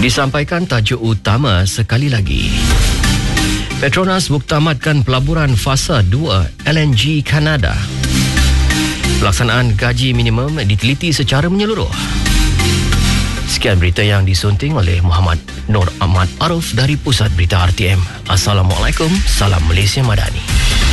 Disampaikan tajuk utama sekali lagi. Petronas muktamadkan pelaburan fasa 2 LNG Kanada. Pelaksanaan gaji minimum diteliti secara menyeluruh. Sekian berita yang disunting oleh Muhammad Nur Ahmad Arif dari Pusat Berita RTM. Assalamualaikum, salam Malaysia Madani.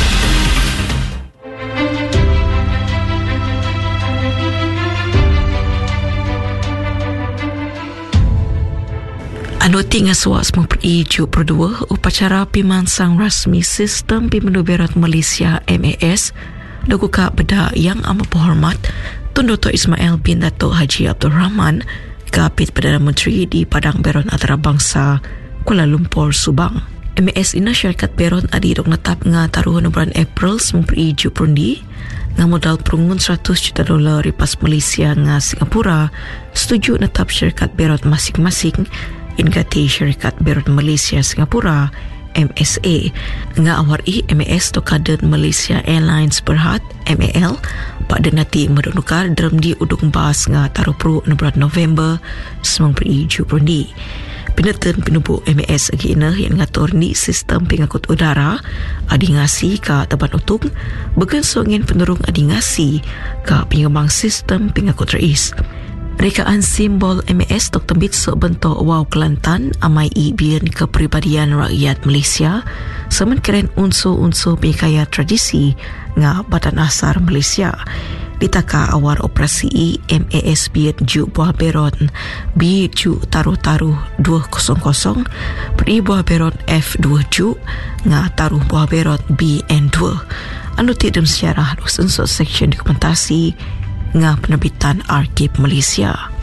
Anuti ngaswas memperi Jub Perdua upacara pimansang rasmi sistem Pemandu Berat Malaysia MAS dokuka beda yang amat berhormat Tun Dr. Ismail bin Datuk Haji Abdul Rahman Kapit Perdana Menteri di Padang Beron Antarabangsa Kuala Lumpur Subang. MAS ina syarikat Beron adi dok netap nga taruh bulan April memperi Jub Perundi nga modal perungun $100 juta ripas Malaysia nga Singapura setuju netap syarikat Beron masing-masing ingati syarikat Beron Malaysia Singapura MSA nga awari MAS tokaden Malaysia Airlines Berhad MAL pada nanti medunukar dalam di udung bas nga taruh peru bulan November semang peri Jurundi. Peneten penubuk MAS agina yang ngatur ni sistem pengangkut udara adi ngasi ka Taban Utung begensongin penurung adi ngasi ka pengembang sistem pengangkut rais. Rekaan simbol MAS tok tembit sebentuk wow Kelantan amai ibian kepribadian rakyat Malaysia semen keren unsur-unsur pekaya tradisi nga Badan Asar Malaysia. Ditaka awar operasi MAS biat Juk Buah Beron B Juk Taruh-Taruh 200 beri Buah Beron F2 Juk nga Taruh Buah Beron BN2 anu tidem sejarah unsur seksyen dokumentasi nga penerbitan Arkib Malaysia.